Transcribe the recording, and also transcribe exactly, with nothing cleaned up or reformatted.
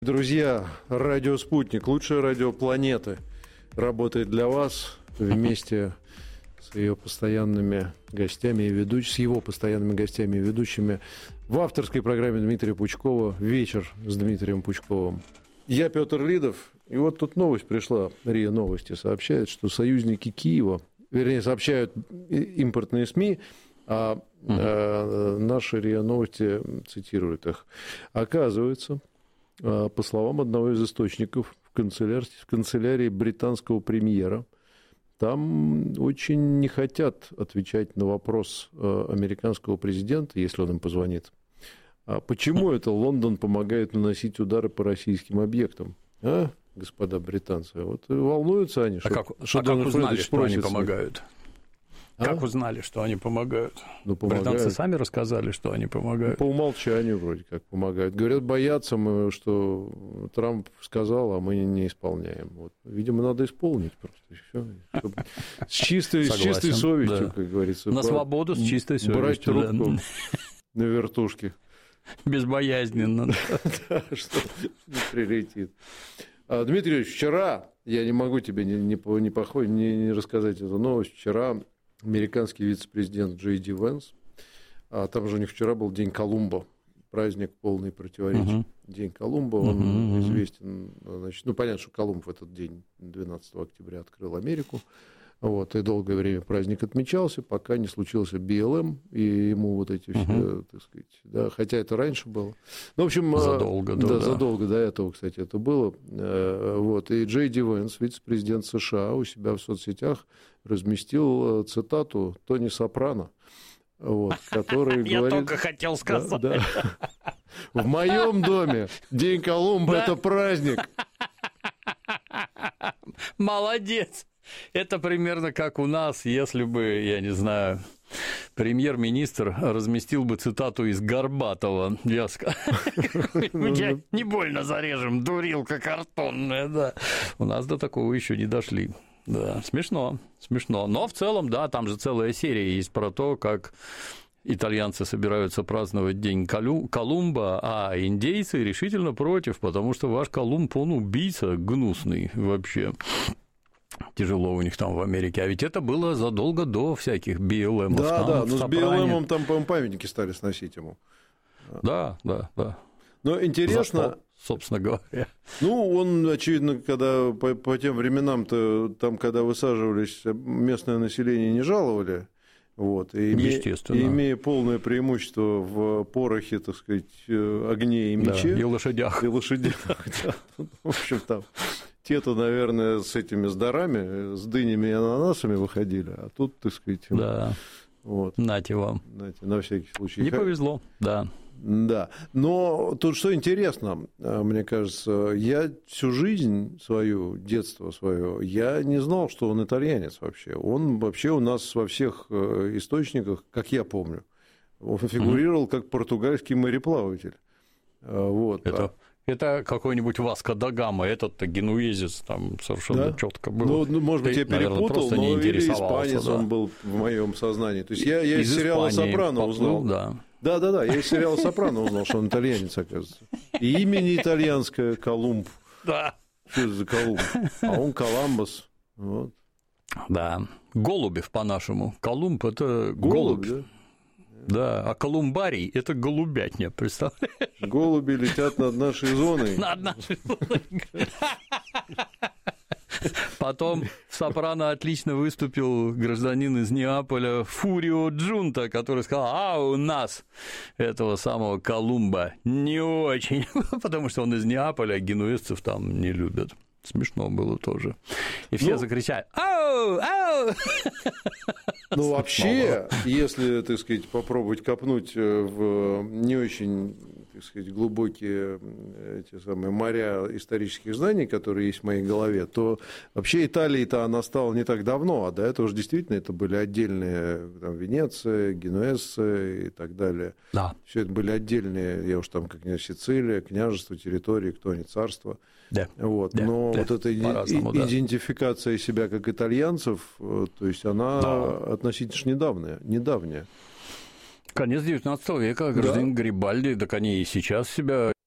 Друзья, радио «Спутник», лучшее радио планеты, работает для вас вместе с ее постоянными гостями и ведущими, с его постоянными гостями и ведущими в авторской программе Дмитрия Пучкова «Вечер с Дмитрием Пучковым». Я Петр Лидов, и вот тут новость пришла, РИА Новости сообщает, что союзники Киева, вернее, сообщают импортные СМИ, а угу. э, наши РИА Новости цитируют их. Оказывается, по словам одного из источников в канцелярии, в канцелярии британского премьера, там очень не хотят отвечать на вопрос американского президента, если он им позвонит. А почему это Лондон помогает наносить удары по российским объектам? А, господа британцы, вот волнуются они, а что, как, что а как узнали, что спросит, они помогают? А? Как узнали, что они помогают? Ну, помогают? Британцы сами рассказали, что они помогают. Ну, по умолчанию вроде как помогают. Говорят, боятся мы, что Трамп сказал, а мы не исполняем. Вот. Видимо, надо исполнить просто. Все. С чистой, с чистой совестью, да. Как говорится. На свободу с чистой совестью. Брать трубку на вертушке. Безбоязненно. Да, что не прилетит. Дмитрий Ильич, вчера, я не могу тебе не рассказать эту новость, вчера американский вице-президент Джей Ди Венс, а там же у них вчера был День Колумба, праздник полный противоречий. Uh-huh. День Колумба, он uh-huh. известен, значит, ну, понятно, что Колумб в этот день, двенадцатого октября, открыл Америку, вот, и долгое время праздник отмечался, пока не случился Би Эл Эм, и ему вот эти все, uh-huh. так сказать, да, хотя это раньше было. Ну, в общем, задолго, да, да, да. задолго до этого, кстати, это было. Вот, и Джей Ди Венс, вице-президент США, у себя в соцсетях разместил цитату Тони Сопрано, вот, который говорит... Я только хотел сказать. Да, да. В моем доме День Колумба — это праздник. Молодец. Это примерно как у нас, если бы, я не знаю, премьер-министр разместил бы цитату из Горбатова. Я не больно зарежем, дурилка картонная, да. У нас до такого еще не дошли. Да, смешно, смешно. Но в целом, да, там же целая серия есть про то, как итальянцы собираются праздновать День Колумба, а индейцы решительно против, потому что ваш Колумб, он убийца гнусный вообще. Тяжело у них там в Америке. А ведь это было задолго до всяких Би Эл Эмов. Да, да, но с Би Эл Эмом там, по-моему, памятники стали сносить ему. Да, да, да. Но интересно... За что, собственно говоря. Ну, он, очевидно, когда по, по тем временам-то, там, когда высаживались, местное население не жаловали. Вот, и естественно. И имея полное преимущество в порохе, так сказать, огне и мече. Да, и лошадях. И лошадях, да. В общем, там... Те-то, наверное, с этими с дарами, с дынями и ананасами выходили, а тут, так сказать... Да, вот. Нате вам. Нате, на всякий случай. Не повезло, да. Да, но тут что интересно, мне кажется, я всю жизнь свою, детство свое, я не знал, что он итальянец вообще. Он вообще у нас во всех источниках, как я помню, он фигурировал mm-hmm. как португальский мореплаватель. Вот. Это... Это какой-нибудь Васко да Гама, этот-то генуэзец там совершенно да? четко был. Ну, ну, может быть, Ты, я перепутал, наверное, но или испанец да? он был в моем сознании. То есть я, я из, из сериала «Сопрано» узнал. Да. да, да, да, я из сериала «Сопрано» узнал, что он итальянец, оказывается. И имя не итальянское, Колумб. Да. Что это за Колумб? А он Коламбус. Вот. Да. Голубев по-нашему. Колумб – это голубь. голубь. Да? Да, а колумбарий – это голубятня, представляешь? Голуби летят над нашей зоной. Над нашей зоной. Потом в «Сопрано» отлично выступил гражданин из Неаполя Фурио Джунта, который сказал, а у нас этого самого Колумба не очень, потому что он из Неаполя, а генуэзцев там не любят. Смешно было тоже. И все ну, закричали «Ау! Ау!» Ну, вообще, если, так сказать, попробовать копнуть в не очень, так сказать, глубокие эти самые моря исторических знаний, которые есть в моей голове, то вообще Италия-то она стала не так давно, а до этого же действительно это были отдельные там, Венеция, Генуэзцы и так далее. Да. Все это были отдельные, я уж там как-нибудь Сицилия, княжество, территории, кто они, царство. Да. Вот. Да. Но да. вот эта идентификация да. себя как итальянцев, то есть она да. относительно недавняя. недавняя. Конец девятнадцатого века, гражданин да. Гарибальди, так они и сейчас себя